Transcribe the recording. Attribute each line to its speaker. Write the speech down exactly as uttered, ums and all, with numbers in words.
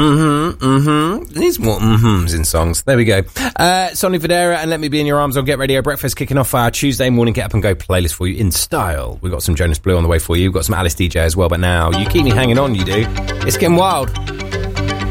Speaker 1: Mm-hmm, mm-hmm. Needs more mm-hms in songs. There we go. Uh, Sonny Fodera and Let Me Be in Your Arms on Get Radio Breakfast, kicking off our Tuesday morning Get Up and Go playlist for you in style. We've got some Jonas Blue on the way for you. We've got some Alice D J as well, but now you keep me hanging on, you do. It's getting wild.